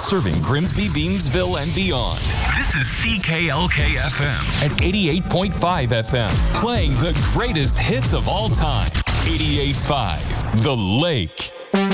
serving Grimsby, Beamsville, and beyond. This is CKLK FM at 88.5 FM, playing the greatest hits of all time. 88.5, The Lake.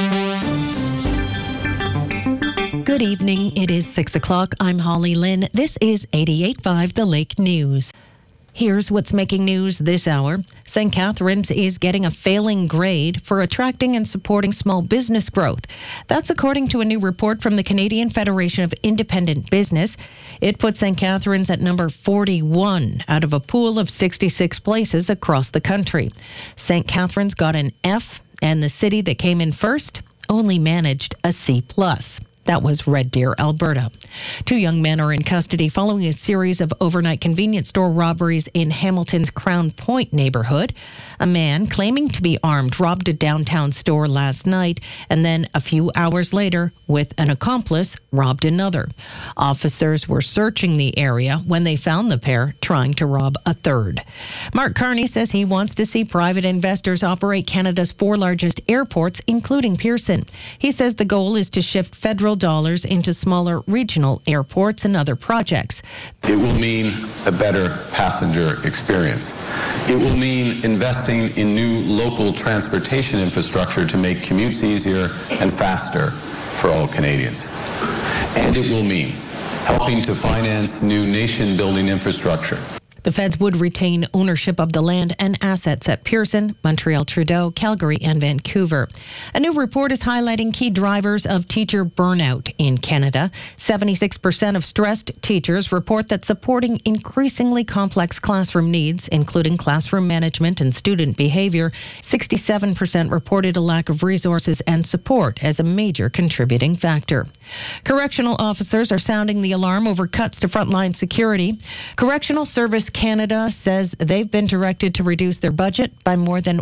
Good evening. It is 6 o'clock. I'm Holly Lynn. This is 88.5 The Lake News. Here's what's making news this hour. St. Catharines is getting a failing grade for attracting and supporting small business growth. That's according to a new report from the Canadian Federation of Independent Business. It puts St. Catharines at number 41 out of a pool of 66 places across the country. St. Catharines got an F, and the city that came in first only managed a C+. That was Red Deer, Alberta. 2 young men are in custody following a series of overnight convenience store robberies in Hamilton's Crown Point neighborhood. A man claiming to be armed robbed a downtown store last night and then a few hours later, with an accomplice, robbed another. Officers were searching the area when they found the pair trying to rob a third. Mark Carney says he wants to see private investors operate Canada's 4 largest airports, including Pearson. He says the goal is to shift federal dollars into smaller regional airports and other projects. It will mean a better passenger experience. It will mean investing in new local transportation infrastructure to make commutes easier and faster for all Canadians. And it will mean helping to finance new nation-building infrastructure. The feds would retain ownership of the land and assets at Pearson, Montreal Trudeau, Calgary, and Vancouver. A new report is highlighting key drivers of teacher burnout in Canada. 76% of stressed teachers report that supporting increasingly complex classroom needs, including classroom management and student behavior, 67% reported a lack of resources and support as a major contributing factor. Correctional officers are sounding the alarm over cuts to frontline security. Correctional Service Canada says they've been directed to reduce their budget by more than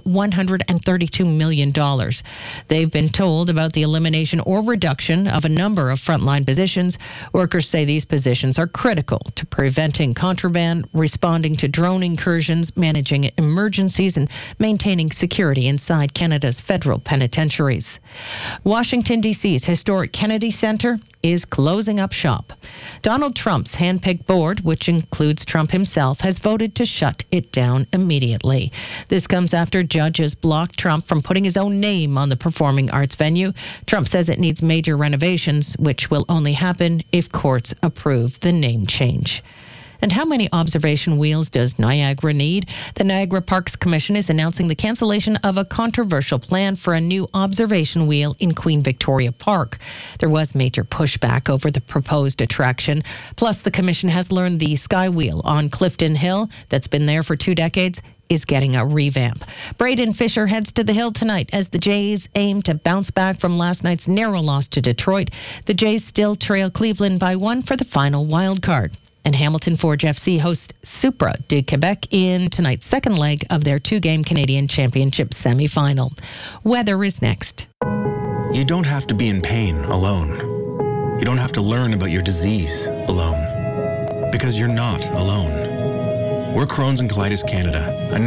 $132 million. They've been told about the elimination or reduction of a number of frontline positions. Workers say these positions are critical to preventing contraband, responding to drone incursions, managing emergencies, and maintaining security inside Canada's federal penitentiaries. Washington, D.C.'s historic Kennedy Center is closing up shop. Donald Trump's handpicked board, which includes Trump himself, has voted to shut it down immediately. This comes after judges blocked Trump from putting his own name on the performing arts venue. Trump says it needs major renovations, which will only happen if courts approve the name change. And how many observation wheels does Niagara need? The Niagara Parks Commission is announcing the cancellation of a controversial plan for a new observation wheel in Queen Victoria Park. There was major pushback over the proposed attraction. Plus, the commission has learned the Sky Wheel on Clifton Hill, that's been there for 2 decades, is getting a revamp. Braden Fisher heads to the Hill tonight as the Jays aim to bounce back from last night's narrow loss to Detroit. The Jays still trail Cleveland by 1 for the final wild card. And Hamilton Forge FC hosts Supra de Quebec in tonight's second leg of their 2-game Canadian Championship semi-final. Weather is next. You don't have to be in pain alone. You don't have to learn about your disease alone. Because you're not alone. We're Crohn's and Colitis Canada, a